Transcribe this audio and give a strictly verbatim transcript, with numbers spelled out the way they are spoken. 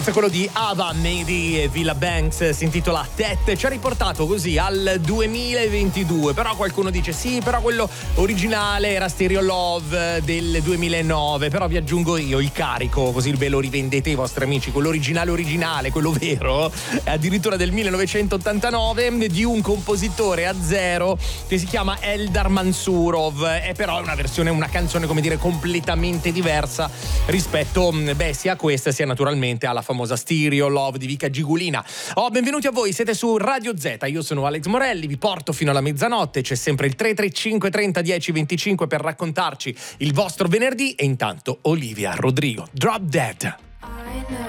Quello di Ava, Mady e Villa Banks si intitola Tet, ci ha riportato così al duemilaventidue, però qualcuno dice sì, però quello originale era Stereo Love del duemilanove, però vi aggiungo io il carico, così ve lo rivendete ai vostri amici, quello originale originale, quello vero, è addirittura del millenovecentottantanove di un compositore azero che si chiama Eldar Mansurov, è però una versione, una canzone come dire completamente diversa rispetto, beh, sia a questa sia naturalmente alla famosa Stereo Love di Vika Gigulina. Oh, benvenuti a voi, siete su Radio Z, io sono Alex Morelli, vi porto fino alla mezzanotte, c'è sempre il tre tre cinque trenta dieci venticinque per raccontarci il vostro venerdì e intanto Olivia Rodrigo, Drop Dead. I know